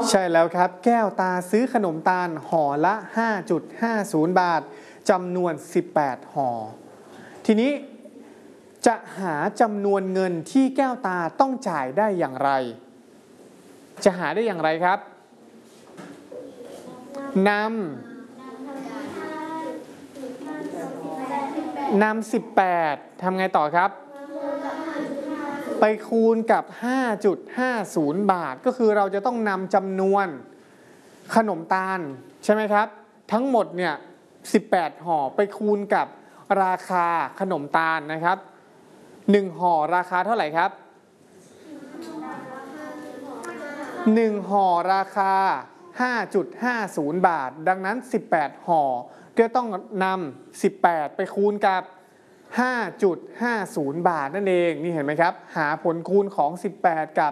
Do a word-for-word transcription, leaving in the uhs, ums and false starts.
ใช่แล้วครับแก้วตาซื้อขนมตาลห่อละ ห้าจุดห้าศูนย์ บาทจำนวนสิบแปดห่อทีนี้จะหาจำนวนเงินที่แก้วตาต้องจ่ายได้อย่างไรจะหาได้อย่างไรครับนำนำสิบแปดทำไงต่อครับไปคูณกับ ห้าจุดห้าศูนย์ บาทก็คือเราจะต้องนำจำนวนขนมตาลใช่ไหมครับทั้งหมดเนี่ยสิบแปดห่อไปคูณกับราคาขนมตาลนะครับหนึ่งห่อราคาเท่าไหร่ครับหนึ่งห่อราคา ห้าจุดห้าศูนย์ บาทดังนั้นสิบแปดห่อก็ต้องนำสิบแปดไปคูณกับ ห้าจุดห้าศูนย์ บาทนั่นเองนี่เห็นไหมครับหาผลคูณของสิบแปดกับ